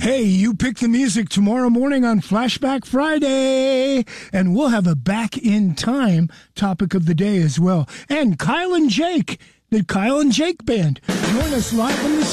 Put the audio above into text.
Hey, you pick the music tomorrow morning on Flashback Friday, and we'll have a back in time topic of the day as well. And Kyle and Jake, the Kyle and Jake Band, join us live in the